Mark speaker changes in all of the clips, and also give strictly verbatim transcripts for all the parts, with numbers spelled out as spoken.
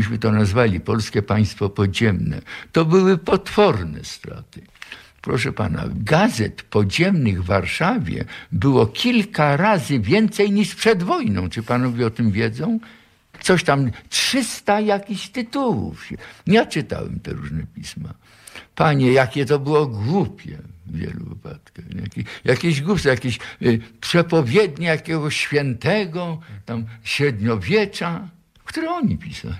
Speaker 1: myśmy to nazwali Polskie Państwo Podziemne. To były potworne straty. Proszę pana, gazet podziemnych w Warszawie było kilka razy więcej niż przed wojną. Czy panowie o tym wiedzą? Coś tam, trzysta jakichś tytułów. Ja czytałem te różne pisma. Panie, jakie to było głupie w wielu wypadkach. Jakie, jakieś głupstwo, jakieś y, przepowiednie jakiegoś świętego, tam średniowiecza, które oni pisali.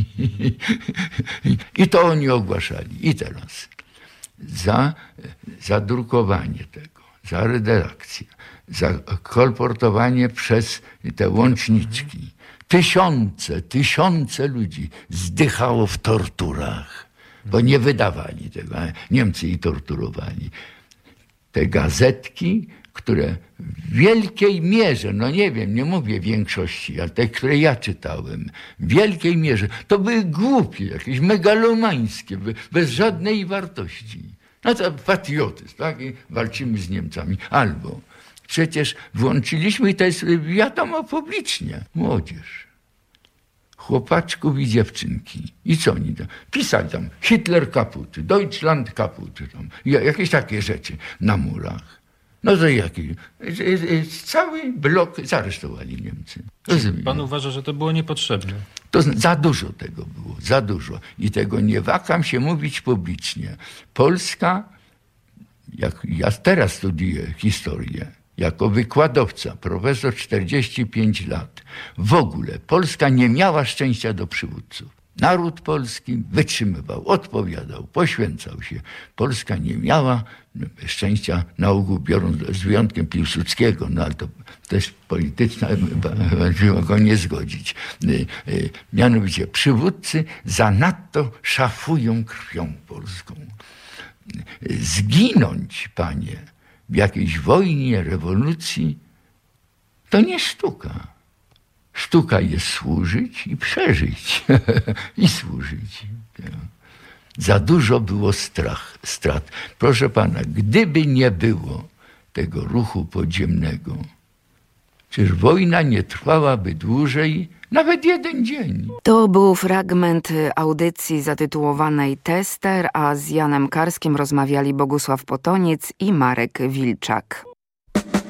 Speaker 1: I to oni ogłaszali. I teraz za zadrukowanie tego, za redakcję, za kolportowanie przez te łączniczki. Tysiące, tysiące ludzi zdychało w torturach, bo nie wydawali tego. Niemcy ich torturowali. Te gazetki, które w wielkiej mierze, no nie wiem, nie mówię większości, ale te, które ja czytałem, w wielkiej mierze, to były głupie, jakieś megalomańskie, bez żadnej wartości. No to patriotyzm, tak? I walczymy z Niemcami. Albo przecież włączyliśmy, i to jest wiadomo publicznie, młodzież, chłopaczków i dziewczynki. I co oni tam? Pisali tam Hitler kaput, Deutschland kaput, tam, jakieś takie rzeczy na murach. No to jaki? Cały blok zaresztowali Niemcy. Rozumiem.
Speaker 2: Pan uważa, że to było niepotrzebne?
Speaker 1: To za dużo tego było, za dużo. I tego nie wakam się mówić publicznie. Polska, jak ja teraz studiuję historię, jako wykładowca, profesor czterdzieści pięć lat, w ogóle Polska nie miała szczęścia do przywódców. Naród polski wytrzymywał, odpowiadał, poświęcał się. Polska nie miała szczęścia na ogół, biorąc z wyjątkiem Piłsudskiego, no ale to też polityczna, trzeba go nie zgodzić. Mianowicie przywódcy zanadto szafują krwią polską. Zginąć, panie, w jakiejś wojnie, rewolucji, to nie sztuka. Sztuka jest służyć i przeżyć. I służyć. Za dużo było strach, strat. Proszę pana, gdyby nie było tego ruchu podziemnego, czyż wojna nie trwałaby dłużej, nawet jeden dzień.
Speaker 3: To był fragment audycji zatytułowanej Tester, a z Janem Karskim rozmawiali Bogusław Potoniec i Marek Wilczak.